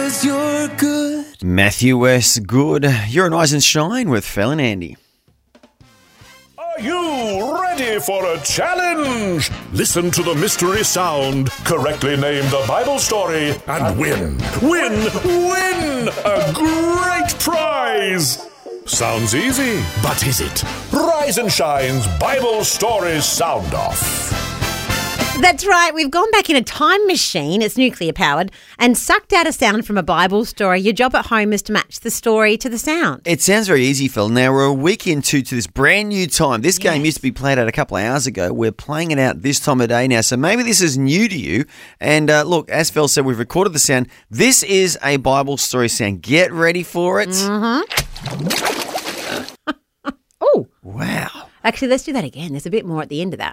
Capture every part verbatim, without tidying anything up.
'cause you're good. Matthew West, good. You're on Rise and Shine with Phil and Andy. Are you ready for a challenge? Listen to the mystery sound, correctly name the Bible story, and win, win, win a great prize. Sounds easy, but is it? Rise and Shine's Bible Stories Sound Off. That's right. We've gone back in a time machine, it's nuclear powered, and sucked out a sound from a Bible story. Your job at home is to match the story to the sound. It sounds very easy, Phil. Now, we're a week into to this brand new time. This game yes. used to be played out a couple of hours ago. We're playing it out this time of day now, so maybe this is new to you. And uh, look, as Phil said, we've recorded the sound. This is a Bible story sound. Get ready for it. Mm-hmm. Oh. Wow. Actually, let's do that again. There's a bit more at the end of that.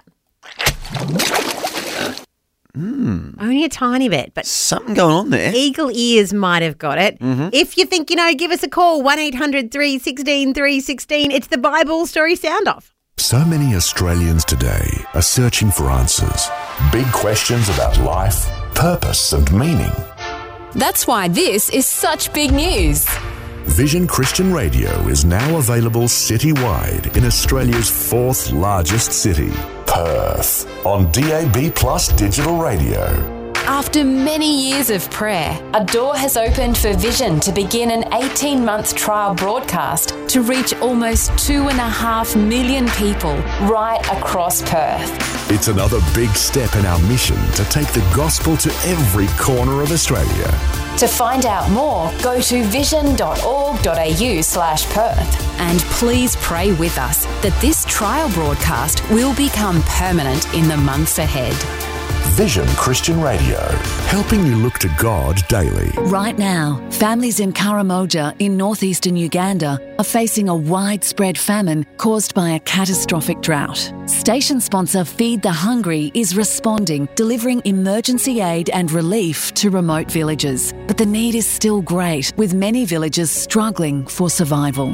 Mm. Only a tiny bit, but something going on there. Eagle ears might have got it. Mm-hmm. If you think you know, give us a call, one eight hundred three one six three one six. It's the Bible Story Sound Off. So many Australians today are searching for answers. Big questions about life, purpose and meaning. That's why this is such big news. Vision Christian Radio is now available citywide in Australia's fourth largest city, Perth, on D A B Plus digital radio. After many years of prayer, a door has opened for Vision to begin an eighteen-month trial broadcast to reach almost two and a half million people right across Perth. It's another big step in our mission to take the gospel to every corner of Australia. To find out more, go to vision.org.au slash Perth. And please pray with us that this trial broadcast will become permanent in the months ahead. Vision Christian Radio, helping you look to God daily. Right now, families in Karamoja in northeastern Uganda are facing a widespread famine caused by a catastrophic drought. Station sponsor Feed the Hungry is responding, delivering emergency aid and relief to remote villages. But the need is still great, with many villages struggling for survival.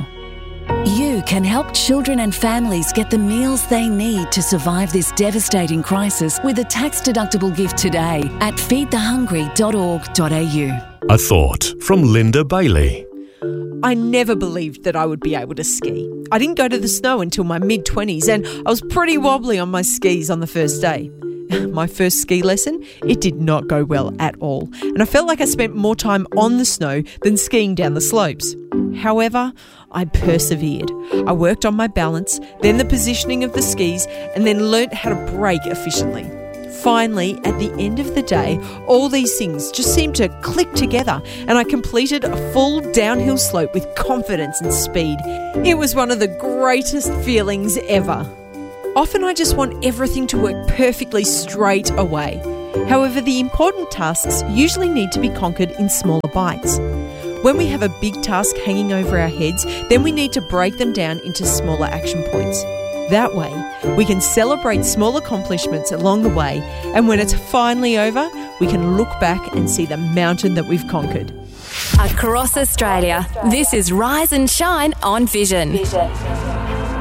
You can help children and families get the meals they need to survive this devastating crisis with a tax-deductible gift today at feed the hungry dot org dot a u. A thought from Linda Bailey. I never believed that I would be able to ski. I didn't go to the snow until my mid-twenties, and I was pretty wobbly on my skis on the first day. My first ski lesson, it did not go well at all, and I felt like I spent more time on the snow than skiing down the slopes. However, I persevered. I worked on my balance, then the positioning of the skis, and then learnt how to brake efficiently. Finally, at the end of the day, all these things just seemed to click together, and I completed a full downhill slope with confidence and speed. It was one of the greatest feelings ever. Often I just want everything to work perfectly straight away. However, the important tasks usually need to be conquered in smaller bites. When we have a big task hanging over our heads, then we need to break them down into smaller action points. That way, we can celebrate small accomplishments along the way, and when it's finally over, we can look back and see the mountain that we've conquered. Across Australia, this is Rise and Shine on Vision. Vision.